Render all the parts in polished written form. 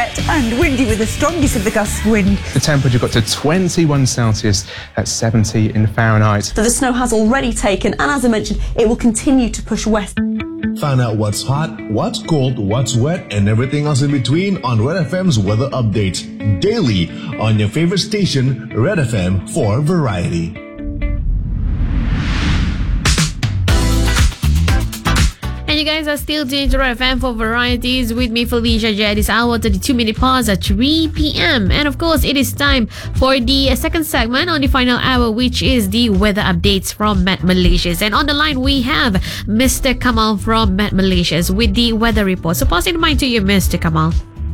wet and windy with the strongest of the gusts of wind. The temperature got to 21 Celsius at 70 in Fahrenheit. So the snow has already taken, and as I mentioned, it will continue to push west. Find out what's hot, what's cold, what's wet, and everything else in between on Red FM's weather update. Daily on your favorite station, Red FM for variety. And you guys are still tuned to Red FM for varieties with me, Felicia J. This hour, 32-minute pause at 3 p.m. And of course, it is time for the second segment on the final hour, which is the weather updates from Met Malaysia's. And on the line, we have Mr. Kamal from Met Malaysia's with the weather report. So pass the mic to you, Mr. Kamal.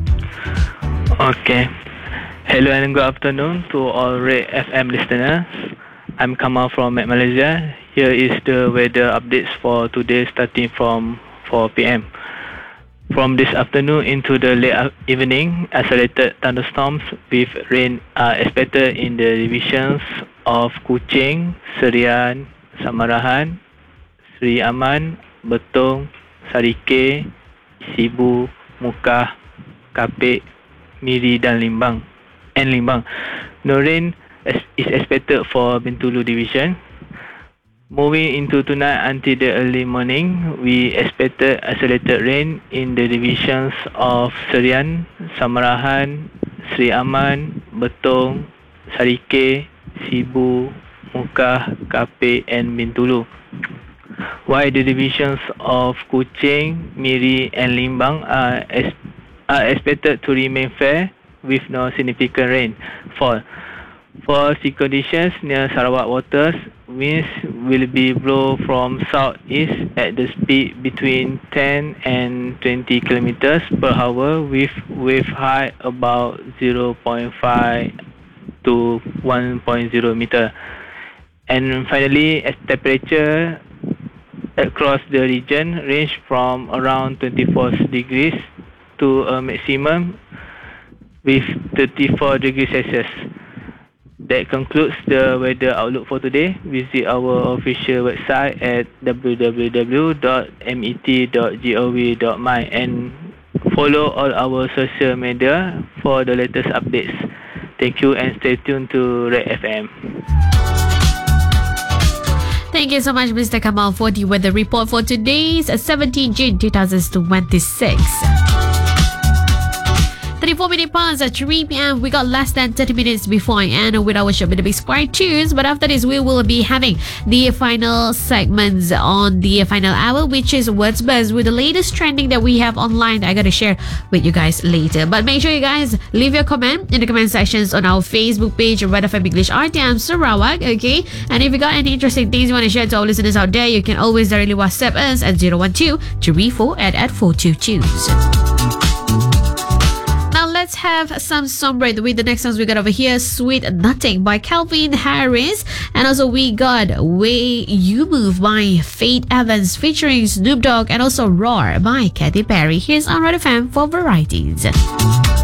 Okay. Hello and good afternoon to all Red FM listeners. I'm Kamal from Met Malaysia. Here is the weather updates for today starting from 4 p.m. From this afternoon into the late evening, isolated thunderstorms with rain are expected in the divisions of Kuching, Serian, Samarahan, Seri Aman, Betong, Sarike, Sibu, Mukah, Kapit, Miri dan Limbang. No rain is expected for Bintulu division. Moving into tonight until the early morning, we expected isolated rain in the divisions of Serian, Samarahan, Seri Aman, Betong, Sarike, Sibu, Mukah, Kapit and Bintulu. While the divisions of Kuching, Miri and Limbang are expected to remain fair with no significant rainfall. For sea conditions near Sarawak waters, winds will be blow from southeast at the speed between 10 and 20 kilometers per hour with wave height about 0.5 to 1.0 meter. And finally, as temperature across the region range from around 24 degrees to a maximum with 34 degrees Celsius. That concludes the weather outlook for today. Visit our official website at www.met.gov.my and follow all our social media for the latest updates. Thank you and stay tuned to Red FM. Thank you so much, Mr. Kamal, for the weather report for today's 17 June 2026. 34-minute pause at 3 p.m. We got less than 30 minutes before I end with our show with the Big Square Tunes. But after this, we will be having the final segments on the final hour, which is Words Buzz with the latest trending that we have online that I got to share with you guys later. But make sure you guys leave your comment in the comment sections on our Facebook page, Red FM English RTM Sarawak, okay? And if you got any interesting things you want to share to our listeners out there, you can always directly WhatsApp us at 012-34 Let's have some Sombra with the next songs we got over here. Sweet Nothing by Calvin Harris. And also we got Way You Move by Faith Evans featuring Snoop Dogg. And also Roar by Katy Perry. Here's on Red FM for varieties.